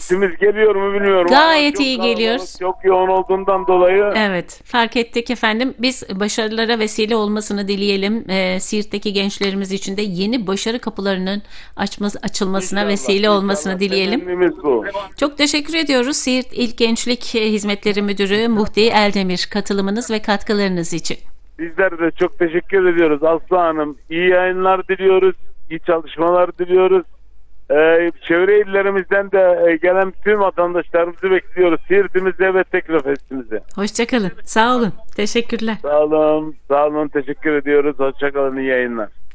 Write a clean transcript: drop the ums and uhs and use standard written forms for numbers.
Sesimiz geliyor mu bilmiyorum. Gayet Çok iyi kalabalık, geliyoruz. çok yoğun olduğundan dolayı. Evet, fark ettik efendim. Biz başarılara vesile olmasını dileyelim. Siirt'teki gençlerimiz için de yeni başarı kapılarının açılmasına İnşallah, vesile olmasını inşallah. dileyelim. Temennimiz bu. Çok teşekkür ediyoruz Siirt İl Gençlik Hizmetleri Müdürü Muhdi Eldemir katılımınız ve katkılarınız için. Bizler de çok teşekkür ediyoruz Aslı Hanım. İyi yayınlar diliyoruz. İyi çalışmalar diliyoruz. Çevre illerimizden de gelen tüm vatandaşlarımızı bekliyoruz. Siirt'imize ve Teknofest'imize. Hoşçakalın. Sağ olun. Teşekkürler. Sağ olun. Sağ olun. Teşekkür ediyoruz. Hoşçakalın. İyi yayınlar.